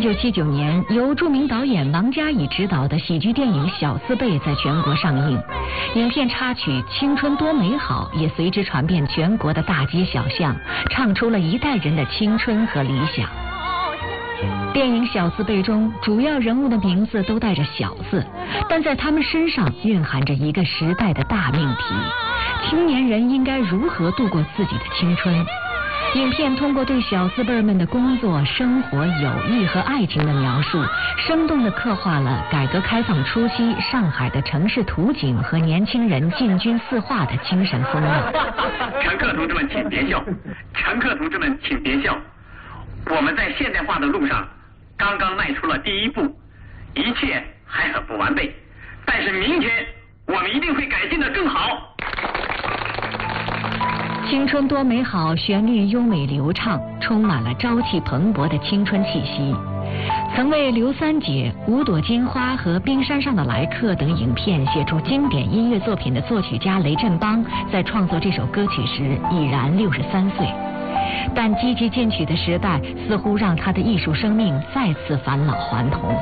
1979年，由著名导演王家乙执导的喜剧电影《小四倍》在全国上映，影片插曲《青春多美好》也随之传遍全国的大街小巷，唱出了一代人的青春和理想。电影《小四倍》中，主要人物的名字都带着“小”字，但在他们身上蕴含着一个时代的大命题：青年人应该如何度过自己的青春。影片通过对小四辈们的工作、生活、友谊和爱情的描述，生动地刻画了改革开放初期上海的城市图景和年轻人进军四化的精神风貌。 乘客同志们，请别笑！乘客同志们，请别笑！我们在现代化的路上刚刚迈出了第一步，一切还很不完备，但是明天我们一定会改进得更好。 青春多美好，旋律优美流畅，充满了朝气蓬勃的青春气息。曾为《刘三姐》《五朵金花》和《冰山上的来客》等影片写出经典音乐作品的作曲家雷振邦，在创作这首歌曲时已然63岁。但积极进取的时代似乎让他的艺术生命再次返老还童。